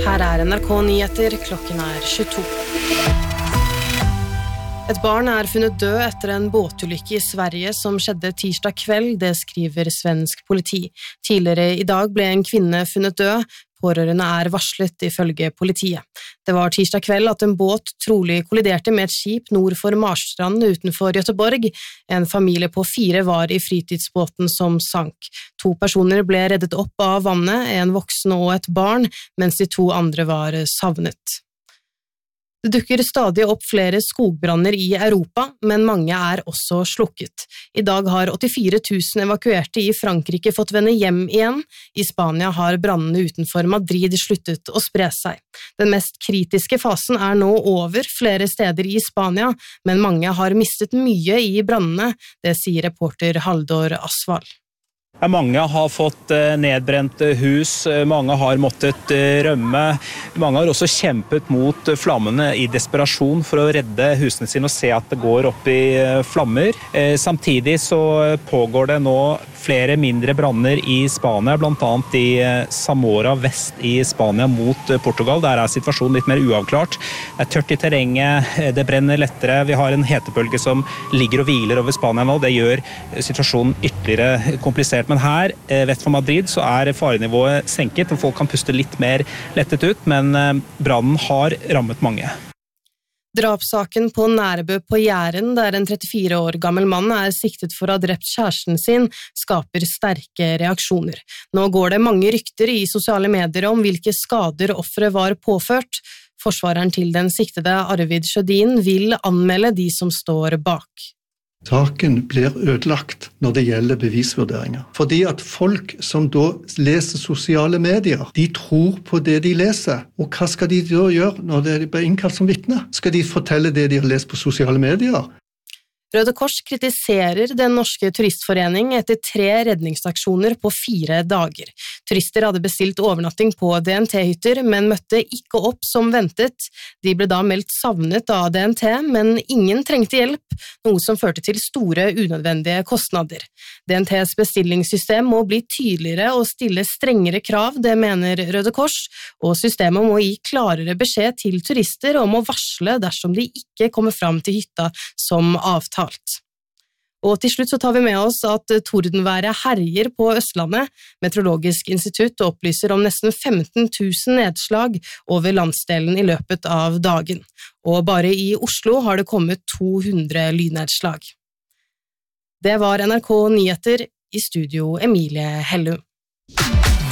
Her NRK Nyheter, klokken 22. Et barn funnet død etter en båtulykke I Sverige som skjedde tirsdag kveld, det skriver svensk politi. Tidligere I dag ble en kvinne funnet død, pårørende varslet ifølge politiet. Det var tirsdag kveld at en båt trolig kolliderte med et skip nord for Marstrand utenfor Göteborg. En familie på 4 var I fritidsbåten som sank. 2 personer ble reddet opp av vannet, en voksen og et barn, mens de 2 andre var savnet. Det dukker stadig opp flere skogbranner I Europa, men mange også slukket. I dag har 84 000 evakuerte I Frankrike fått vende hjem igjen. I Spania har brannene utenfor Madrid sluttet å spre seg. Den mest kritiske fasen nå over flere steder I Spania, men mange har mistet mye I brannene, det sier reporter Haldor Asvald. Mange har fått nedbrent hus, mange har måttet rømme, mange har også kjempet mot flammene I desperasjon for å redde husene sine og se at det går opp I flammer. Samtidig så pågår det nå flere mindre branner I Spania, blant annet I Zamora vest I Spania mot Portugal. Der situasjonen litt mer uavklart. Det tørt I terrenget, det brenner lettere, vi har en hetebølge som ligger og hviler over Spania nå. Det gjør situasjonen ytterligere komplisert. Men her, vest for Madrid, så farenivået senket, og folk kan puste litt mer lettet ut, men brannen har rammet mange. Drapssaken på Nærbø på Jæren, der en 34 år gammel mann siktet for å ha drept kjæresten sin, skaper sterke reaksjoner. Nå går det mange rykter I sosiale medier om hvilke skader offeret var påført. Forsvareren til den siktede Arvid Sjødin vil anmelde de som står bak. Saken blir ødelagt når det gjelder bevisvurderinger. Fordi at folk som da leser sosiale medier, de tror på det de leser. Og hva skal de da gjøre når de blir innkalt som vitne? Skal de fortelle det de har lest på sosiale medier? Røde Kors kritiserer Den norske turistforening etter 3 redningsaksjoner på 4 dager. Turister hadde bestilt overnatting på DNT-hytter, men møtte ikke opp som ventet. De ble da meldt savnet av DNT, men ingen trengte hjelp, noe som førte til store unødvendige kostnader. DNTs bestillingssystem må bli tydeligere og stille strengere krav, det mener Røde Kors, og systemet må gi klarere beskjed til turister om å varsle dersom de ikke kommer fram til hytta som avtalt. Og til slutt så tar vi med oss at tordenværet herjer på Østlandet. Meteorologisk institutt opplyser om nesten 15 000 nedslag over landsdelen I løpet av dagen. Og bare I Oslo har det kommet 200 lynnedslag. Det var NRK Nyheter, I studio Emilie Hellum.